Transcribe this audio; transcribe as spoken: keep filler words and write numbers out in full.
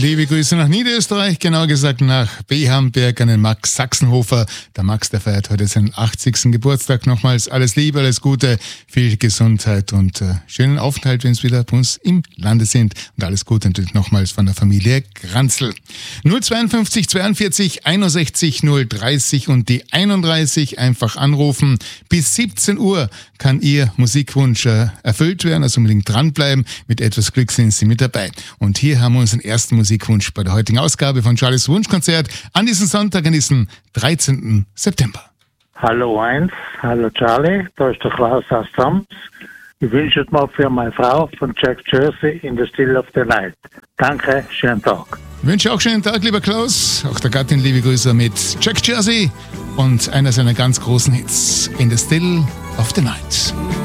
Liebe Grüße nach Niederösterreich, genau gesagt nach Behamberg an den Max Sachsenhofer. Der Max, der feiert heute seinen achtzigsten Geburtstag. Nochmals alles Liebe, alles Gute, viel Gesundheit und äh, schönen Aufenthalt, wenn es wieder bei uns im Lande sind. Und alles Gute natürlich nochmals von der Familie Granzl. null zweiundfünfzig zweiundvierzig einundsechzig null dreißig und die einunddreißig einfach anrufen. Bis siebzehn Uhr kann Ihr Musikwunsch äh, erfüllt werden, also unbedingt dranbleiben. Mit etwas Glück sind Sie mit dabei. Und hier haben wir unseren ersten Musikwunsch bei der heutigen Ausgabe von Charlies Wunschkonzert an diesem Sonntag, an diesem dreizehnten September. Hallo eins, hallo Charlie, da ist der Klaus aus Sams. Ich wünsche es mal für meine Frau von Jack Jersey in the Still of the Night. Danke, schönen Tag. Ich wünsche auch schönen Tag, lieber Klaus. Auch der Gattin liebe Grüße mit Jack Jersey und einer seiner ganz großen Hits, In the Still of the Night.